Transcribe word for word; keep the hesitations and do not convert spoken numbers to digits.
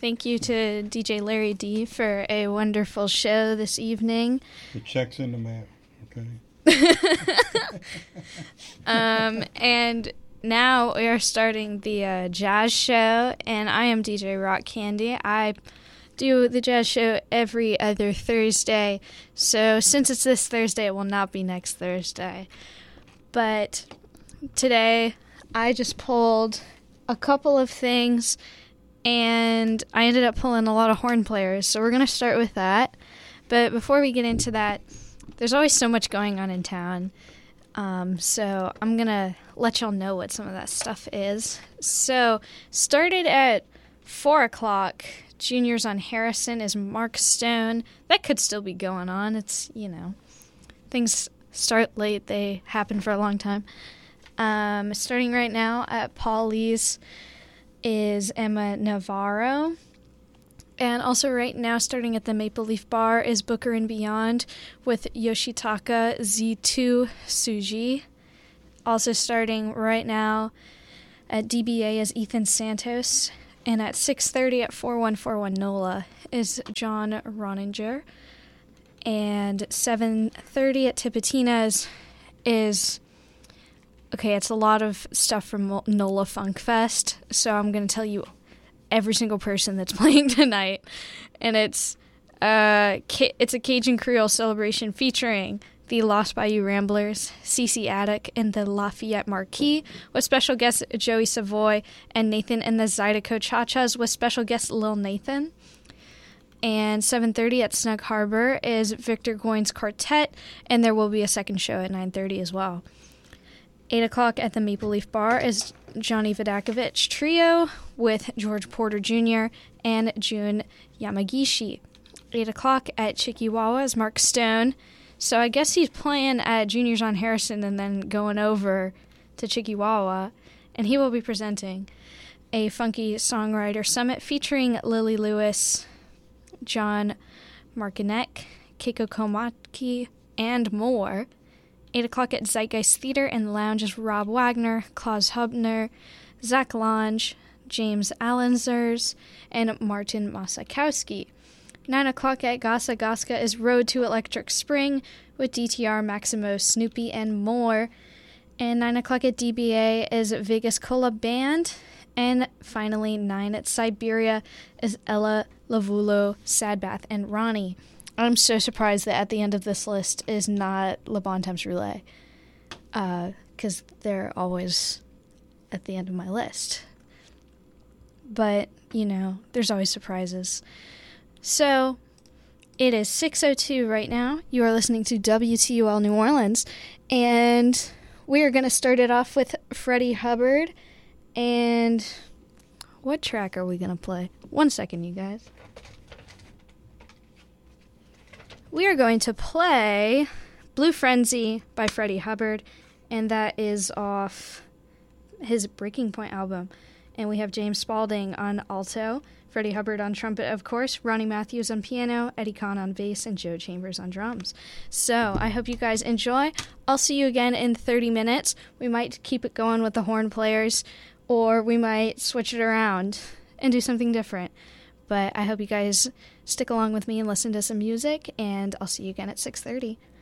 Thank you to D J Larry D for a wonderful show this evening. The check's in the mail, okay? um, and now we are starting the uh, jazz show, and I am D J Rock Candy. I do the jazz show every other Thursday, so since it's this Thursday, it will not be next Thursday. But today, I just pulled a couple of things, and I ended up pulling a lot of horn players, so we're going to start with that. But before we get into that, there's always so much going on in town, um, so I'm going to let y'all know what some of that stuff is. So, started at four o'clock, Juniors on Harrison is Mark Stone. That could still be going on. It's, you know, things start late, they happen for a long time. Um, starting right now at Paul Lee's is Emma Navarro. And also right now, starting at the Maple Leaf Bar, is Booker and Beyond with Yoshitaka Z two Suji. Also starting right now at D B A is Ethan Santos. And at six thirty at four one four one NOLA is John Roninger. And seven thirty at Tipitina's is... Okay, it's a lot of stuff from NOLA Funk Fest, so I'm going to tell you every single person that's playing tonight. And it's uh, it's a Cajun Creole celebration featuring the Lost Bayou Ramblers, Cece Attic, and the Lafayette Marquis, with special guests Joey Savoy and Nathan and the Zydeco Cha-Chas, with special guest Lil Nathan. And seven thirty at Snug Harbor is Victor Goines Quartet, and there will be a second show at nine thirty as well. eight o'clock at the Maple Leaf Bar is Johnny Vodakovich Trio with George Porter Junior and Jun Yamagishi. eight o'clock at Chikiwawa is Mark Stone. So I guess he's playing at Juniors on Harrison and then going over to Chikiwawa. And he will be presenting a Funky Songwriter Summit featuring Lily Lewis, John Markinek, Keiko Komaki, and more. eight o'clock at Zeitgeist Theater and Lounge is Rob Wagner, Klaus Hubner, Zach Lange, James Allenzers, and Martin Masakowski. nine o'clock at Gasa Gaska is Road to Electric Spring with D T R, Maximo, Snoopy, and more. And nine o'clock at D B A is Vegas Cola Band. And finally, nine at Siberia is Ella, Lavulo, Sadbath, and Ronnie. I'm so surprised that at the end of this list is not Le Bon Temps Roulette, because uh, they're always at the end of my list. But, you know, there's always surprises. So, it is six oh two right now. You are listening to W T U L New Orleans, and we are going to start it off with Freddie Hubbard. And what track are we going to play? One second, you guys. We are going to play Blue Frenzy by Freddie Hubbard, and that is off his Breaking Point album. And we have James Spaulding on alto, Freddie Hubbard on trumpet, of course, Ronnie Matthews on piano, Eddie Kahn on bass, and Joe Chambers on drums. So I hope you guys enjoy. I'll see you again in thirty minutes. We might keep it going with the horn players, or we might switch it around and do something different. But I hope you guys stick along with me and listen to some music, and I'll see you again at six thirty.